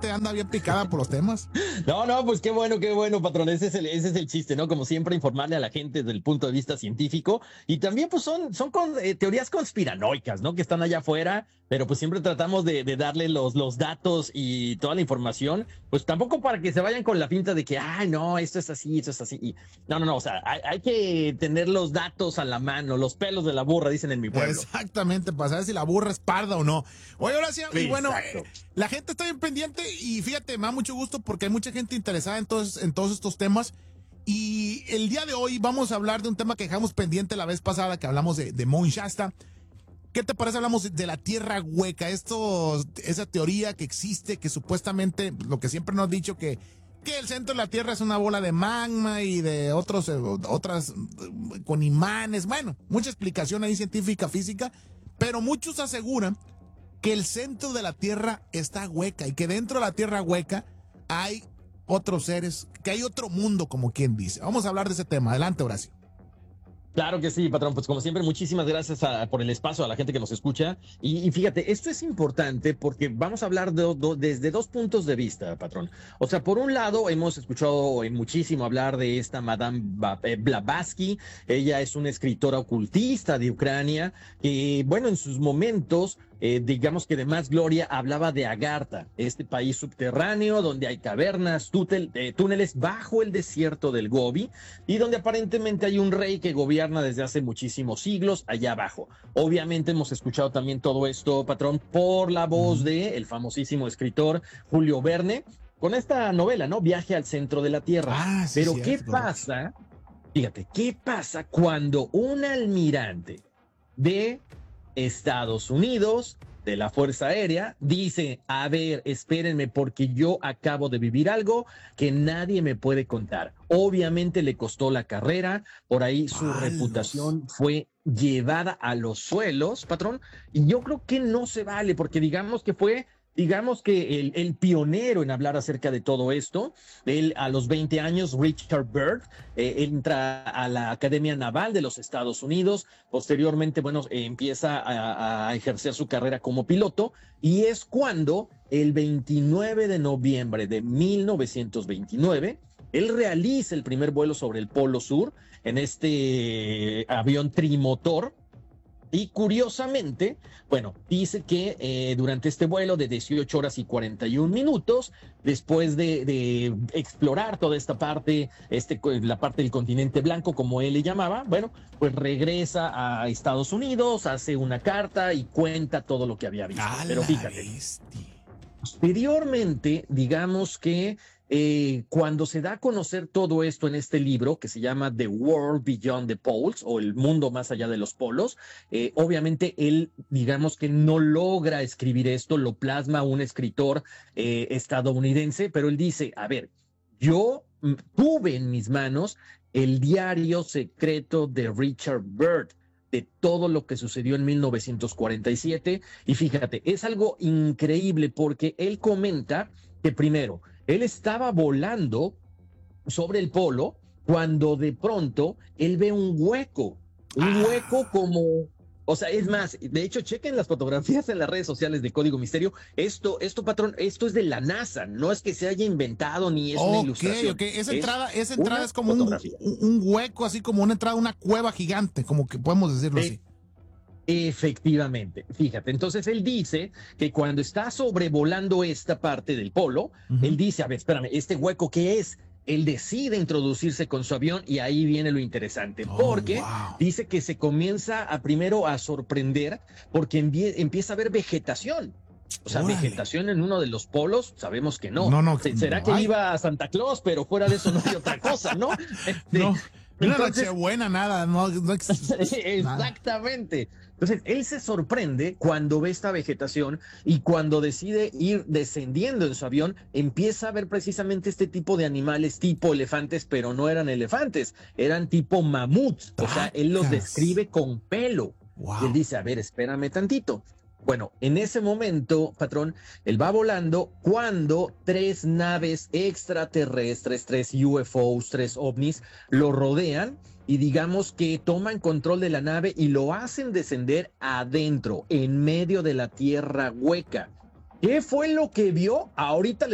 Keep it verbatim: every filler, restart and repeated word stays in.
gente anda bien picada por los temas. No, no, pues qué bueno, qué bueno, patrón. Ese es el, ese es el chiste, ¿no? Como siempre, informarle a la gente desde el punto de vista científico. Y también, pues, son, son con, eh, teorías conspiranoicas, ¿no? Que están allá afuera, pero pues siempre tratamos de, de darle los, los datos y toda la información, pues tampoco para que se vayan con la finta de que, ay, no, esto es así, esto es así. Y, no, no, no, o sea, hay, hay que tener los datos a la mano, los pelos de la burra, dicen en mi pueblo. Exactamente, para saber si la burra es parda o no. Oye, Horacio, y bueno, Exacto. eh, la gente está bien pendiente y fíjate, me da mucho gusto porque hay mucha gente interesada en todos, en todos estos temas. Y el día de hoy vamos a hablar de un tema que dejamos pendiente la vez pasada, que hablamos de, de Mount Shasta. ¿Qué te parece? Hablamos de la tierra hueca, esto, esa teoría que existe, que supuestamente, lo que siempre nos han dicho, que, que el centro de la tierra es una bola de magma y de otros, eh, otras, eh, con imanes. Bueno, mucha explicación ahí científica, física, pero muchos aseguran que el centro de la tierra está hueca y que dentro de la tierra hueca hay otros seres, que hay otro mundo, como quien dice. Vamos a hablar de ese tema. Adelante, Horacio. Claro que sí, patrón. Pues como siempre, muchísimas gracias a, por el espacio a la gente que nos escucha. Y, y fíjate, esto es importante porque vamos a hablar de, de, desde dos puntos de vista, patrón. O sea, por un lado, hemos escuchado muchísimo hablar de esta Madame Blavatsky. Ella es una escritora ocultista de Ucrania que, bueno, en sus momentos, eh, digamos que de más gloria, hablaba de Agartha, este país subterráneo donde hay cavernas, tútel, eh, túneles bajo el desierto del Gobi y donde aparentemente hay un rey que gobierna desde hace muchísimos siglos allá abajo. Obviamente hemos escuchado también todo esto, patrón, por la voz de el famosísimo escritor Julio Verne, con esta novela, ¿no? Viaje al centro de la Tierra. Ah, sí, Pero sí, ¿qué es pasa? Fíjate, ¿qué pasa cuando un almirante de Estados Unidos, de la Fuerza Aérea, dice, a ver, espérenme porque yo acabo de vivir algo que nadie me puede contar? Obviamente le costó la carrera, por ahí su Palos. reputación fue llevada a los suelos, patrón, y yo creo que no se vale porque digamos que fue... Digamos que el, el pionero en hablar acerca de todo esto. Él a los veinte años, Richard Byrd, eh, entra a la Academia Naval de los Estados Unidos. Posteriormente, bueno, eh, empieza a, a ejercer su carrera como piloto y es cuando el veintinueve de noviembre de mil novecientos veintinueve, él realiza el primer vuelo sobre el Polo Sur en este avión trimotor. Y curiosamente, bueno, dice que eh, durante este vuelo de dieciocho horas y cuarenta y un minutos, después de, de explorar toda esta parte, este, la parte del continente blanco, como él le llamaba, bueno, pues regresa a Estados Unidos, hace una carta y cuenta todo lo que había visto. A Pero la fíjate, bestia. posteriormente, digamos que eh, cuando se da a conocer todo esto en este libro que se llama The World Beyond the Poles o El Mundo Más Allá de los Polos, eh, obviamente él, digamos que no logra escribir esto, lo plasma un escritor eh, estadounidense, pero él dice, a ver, yo mm, tuve en mis manos el diario secreto de Richard Byrd, de todo lo que sucedió en mil novecientos cuarenta y siete, y fíjate, es algo increíble porque él comenta que primero, él estaba volando sobre el polo cuando de pronto él ve un hueco, un Ah. hueco como, o sea, es más, de hecho, chequen las fotografías en las redes sociales de Código Misterio. Esto, esto, patrón, esto es de la NASA, no es que se haya inventado ni es una Ok, ilustración. ok, esa Es entrada, esa entrada una es como un, fotografía. un, un hueco, así como una entrada, una cueva gigante, como que podemos decirlo Eh, así. Efectivamente, fíjate, entonces él dice que cuando está sobrevolando esta parte del polo, Ujú. él dice, a ver, espérame, ¿este hueco qué es? Él decide introducirse con su avión y ahí viene lo interesante, Oh, porque wow. dice que se comienza a primero a sorprender porque envie- empieza a ver vegetación. O sea, Órale. vegetación en uno de los polos, sabemos que no. No, no, Se- Será no que hay. iba a Santa Claus, pero fuera de eso no hay otra cosa, ¿no? Este, No, una entonces- noche buena, nada, no, no ex- nada. Exactamente. Entonces, él se sorprende cuando ve esta vegetación y cuando decide ir descendiendo en su avión, empieza a ver precisamente este tipo de animales tipo elefantes, pero no eran elefantes, eran tipo mamuts. O sea, él los Tracas. describe con pelo. Wow. Y él dice, a ver, espérame tantito. Bueno, en ese momento, patrón, él va volando cuando tres naves extraterrestres, tres U F Os, tres ovnis, lo rodean y digamos que toman control de la nave y lo hacen descender adentro, en medio de la tierra hueca. ¿Qué fue lo que vio? Ahorita